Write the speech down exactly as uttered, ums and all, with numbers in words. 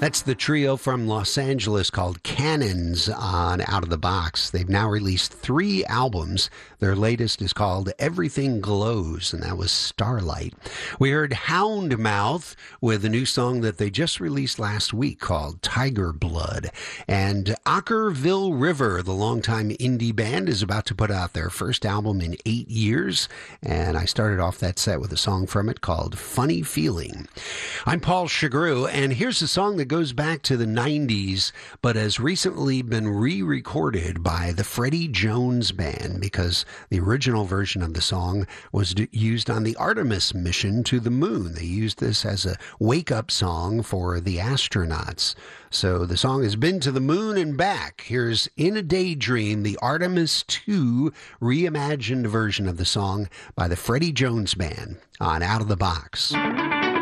That's the trio from Los Angeles called Cannons on Out of the Box. They've now released three albums. Their latest is called Everything Glows, and that was Starlight. We heard Houndmouth with a new song that they just released last week called Tiger Blood. And Ockerville River, the longtime indie band, is about to put out their first album in eight years. And I started off that set with a song from it called Funny Feeling. I'm Paul Chagru, and here's a song that goes back to the nineties, but has recently been re-recorded by the Freddie Jones Band because the original version of the song was d- used on the Artemis mission to the moon. They used this as a wake-up song for the astronauts. So the song has been to the moon and back. Here's In a Daydream, the Artemis two reimagined version of the song by the Freddie Jones Band on Out of the Box.